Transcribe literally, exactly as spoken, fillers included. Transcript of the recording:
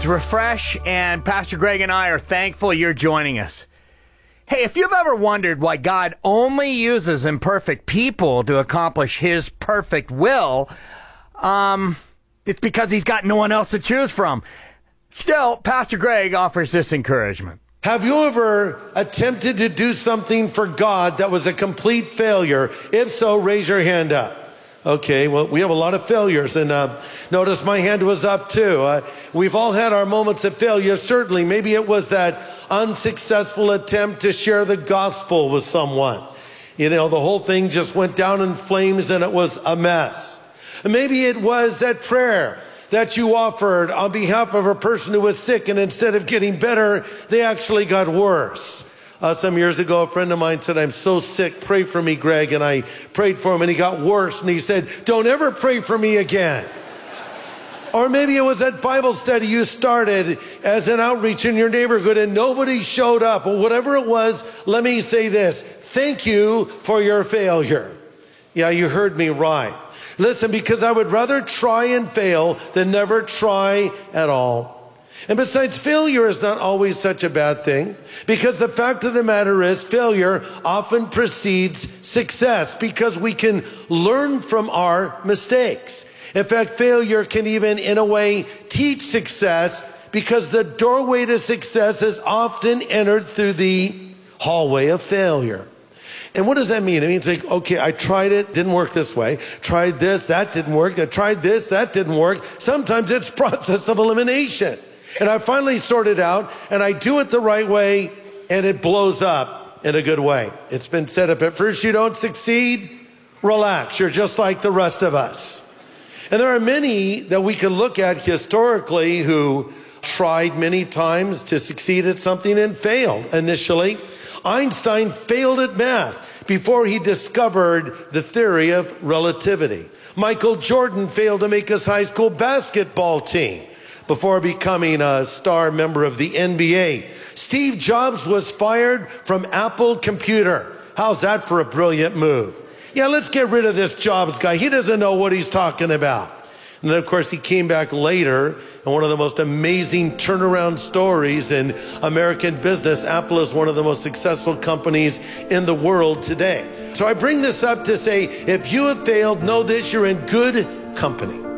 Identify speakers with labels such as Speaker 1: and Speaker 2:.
Speaker 1: Refresh, and Pastor Greg and I are thankful you're joining us. Hey, if you've ever wondered why God only uses imperfect people to accomplish his perfect will, um, it's because he's got no one else to choose from. Still, Pastor Greg offers this encouragement.
Speaker 2: Have you ever attempted to do something for God that was a complete failure? If so, raise your hand up. Okay, well, we have a lot of failures, and uh, notice my hand was up too. Uh, we've all had our moments of failure, certainly. Maybe it was that unsuccessful attempt to share the gospel with someone. You know, the whole thing just went down in flames and it was a mess. And maybe it was that prayer that you offered on behalf of a person who was sick, and instead of getting better, they actually got worse. Uh, some years ago, a friend of mine said, "I'm so sick, pray for me, Greg." And I prayed for him and he got worse. And he said, "Don't ever pray for me again." Or maybe it was that Bible study you started as an outreach in your neighborhood and nobody showed up. Or whatever it was, let me say this. Thank you for your failure. Yeah, you heard me right. Listen, because I would rather try and fail than never try at all. And besides, failure is not always such a bad thing, because the fact of the matter is failure often precedes success, because we can learn from our mistakes. In fact, failure can even, in a way, teach success, because the doorway to success is often entered through the hallway of failure. And what does that mean? It means like, okay, I tried it, didn't work this way. Tried this, that didn't work. I tried this, that didn't work. Sometimes it's process of elimination. And I finally sort it out, and I do it the right way, and it blows up in a good way. It's been said, if at first you don't succeed, relax. You're just like the rest of us. And there are many that we can look at historically who tried many times to succeed at something and failed initially. Einstein failed at math before he discovered the theory of relativity. Michael Jordan failed to make his high school basketball team before becoming a star member of the N B A. Steve Jobs was fired from Apple Computer. How's that for a brilliant move? Yeah, let's get rid of this Jobs guy. He doesn't know what he's talking about. And then, of course, he came back later, and one of the most amazing turnaround stories in American business. Apple is one of the most successful companies in the world today. So I bring this up to say, if you have failed, know this, you're in good company.